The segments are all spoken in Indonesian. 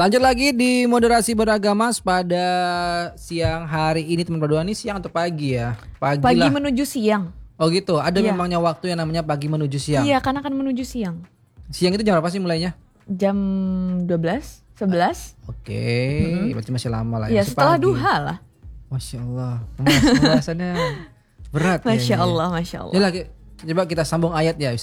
Lanjut lagi di moderasi beragama pada siang hari ini teman berdua nih, siang atau pagi ya? Pagi Pagi lah. menuju siang. Oh gitu, ada Iya. memangnya waktu yang namanya pagi menuju siang. Iya, karena akan menuju siang. Siang itu jam berapa sih mulainya? Jam 12, 11. Oke, berarti masih lama lah ya. Iya, masih setelah pagi. duha lah. Masya Allah, pembahasannya berat. Masya kayaknya. Allah, Masya Allah. Ya lagi, coba kita sambung ayat ya.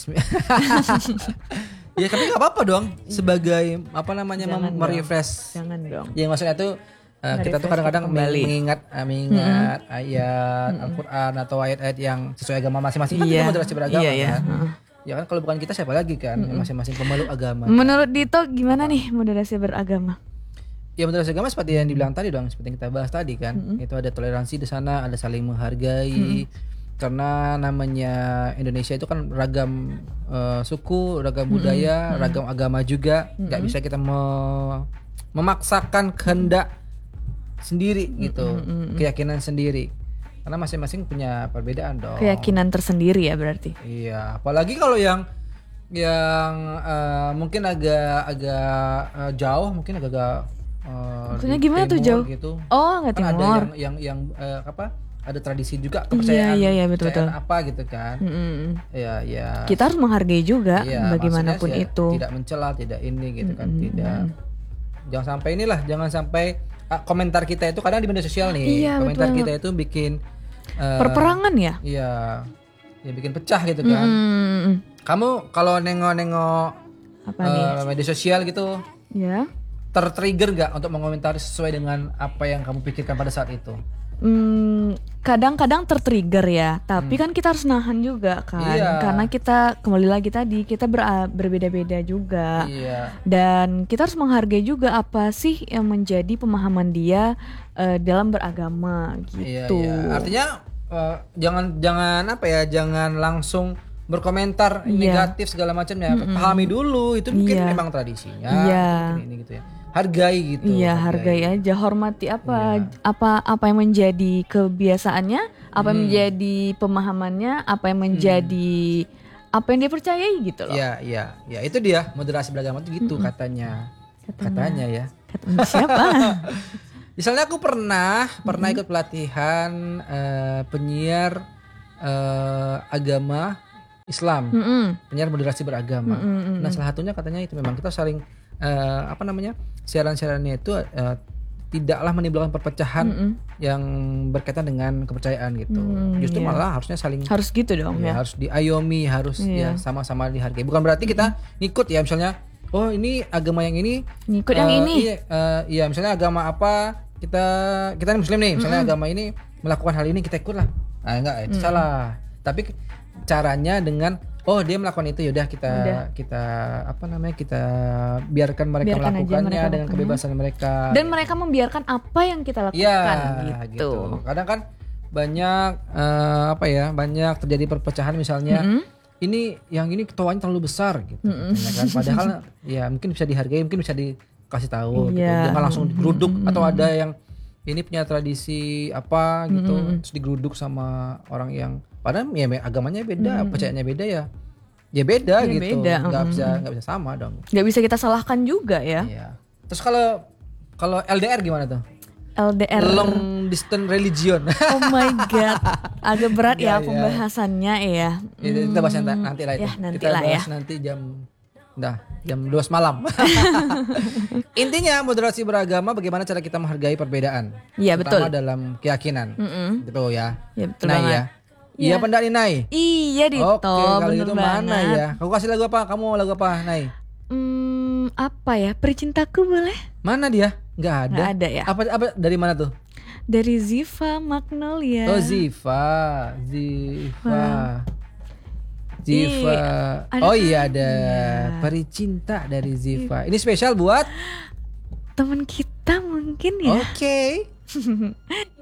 Ya tapi nggak apa-apa dong, sebagai apa namanya Jangan merefresh. Jangan dong. Ya maksudnya tuh kita tuh Merefresh kadang-kadang kembali. mengingat ayat Al-Quran atau ayat-ayat yang sesuai agama masing-masing. Kan Iya. itu moderasi beragama Iya, iya. kan. Ya kan kalau bukan kita siapa lagi kan, masing-masing pemeluk agama. Menurut Dito gimana nih moderasi beragama? Ya moderasi agama seperti yang dibilang tadi dong, seperti yang kita bahas tadi kan. Itu ada toleransi di sana, ada saling menghargai. Karena namanya Indonesia itu kan ragam suku, ragam budaya, ragam agama juga. Nggak bisa kita memaksakan kehendak sendiri gitu, keyakinan sendiri. Karena masing-masing punya perbedaan dong. Keyakinan tersendiri ya berarti. Iya, apalagi kalau yang mungkin agak jauh, mungkin agak Maksudnya di gimana tuh timur jauh? gitu. Oh, nggak Kan timur. ada yang apa? Ada tradisi juga kepercayaan. Iya, betul. Kepercayaan apa gitu kan. Ya. Kita harus menghargai juga Iya, bagaimanapun maksudnya itu. tidak mencela, tidak ini gitu kan, tidak. Jangan sampai komentar kita itu kadang di media sosial nih. Iya, Komentar betul kita itu bikin perperangan ya? Iya. Ya bikin pecah gitu kan. Kamu kalau nengok Apa nih? media sosial gitu, Ya. tertrigger nggak untuk mengomentari sesuai dengan apa yang kamu pikirkan pada saat itu? Kadang-kadang tertrigger ya, tapi kan kita harus nahan juga kan, Iya. karena kita kembali lagi tadi kita berbeda-beda juga, Iya. dan kita harus menghargai juga apa sih yang menjadi pemahaman dia dalam beragama Iya, gitu. iya. Artinya jangan langsung berkomentar Iya. negatif segala macamnya. Pahami dulu itu mungkin Iya. memang tradisinya, Iya. mungkin ini gitu ya. Hargai gitu. Iya, hargai aja, hormati apa yang menjadi kebiasaannya, apa yang menjadi pemahamannya, apa yang menjadi apa yang dia percayai gitu loh. Iya. Itu dia moderasi beragama itu gitu katanya. Katanya ya. Kata siapa? Misalnya aku pernah ikut pelatihan penyiar agama Islam, penyiar moderasi beragama. Nah, salah satunya katanya itu memang kita saling siaran-siarannya itu tidaklah menimbulkan perpecahan yang berkaitan dengan kepercayaan gitu. Justru malah harusnya saling Harus gitu dong ya. harus diayomi, harus ya sama-sama dihargai. Bukan berarti kita ngikut ya, misalnya oh ini agama yang ini Ngikut yang ini. Iya, misalnya agama apa kita ini muslim nih, misalnya agama ini melakukan hal ini kita ikut lah. Nah, enggak, itu salah. Tapi caranya dengan dia melakukan itu, yaudah kita kita biarkan mereka Biarkan aja melakukannya mereka dengan kebebasan mereka. Dan mereka membiarkan apa yang kita lakukan Iya, gitu. Kadang kan banyak banyak terjadi perpecahan misalnya. Ini ketuanya terlalu besar gitu. Ya kan? Padahal ya mungkin bisa dihargai, mungkin bisa dikasih tahu gitu. Iya. Jangan langsung digeruduk atau ada yang ini punya tradisi apa gitu terus digeruduk sama orang yang padahal ya agamanya beda, percayaannya beda ya. Ya beda Ya gitu. beda. Nggak bisa sama dong. Gak bisa kita salahkan juga ya. Iya. Terus kalau LDR gimana tuh? LDR. Long distance religion. Oh my god, agak berat Iya, ya iya. pembahasannya ya. Kita bahas nanti lah itu. Ya, nanti Kita lah bahas ya. nanti jam 12 malam. Intinya moderasi beragama bagaimana cara kita menghargai perbedaan. Iya, Terutama betul. dalam keyakinan. Gitu ya. Ya, betul Nay banget. ya. Iya apa enggak nih Nay? Iya Dito, Oke, kalau bener gitu banget. mana ya? Aku kasih lagu apa? Kamu lagu apa, Nay? Apa ya? Pericintaku boleh? Mana dia? Nggak ada. Nggak ada ya? Apa dari mana tuh? Dari Ziva Magnolia. Oh, Ziva. ada Oh iya kan? ada Iya. Peri Cinta dari Ziva. Ini spesial buat Teman kita mungkin ya. Oke.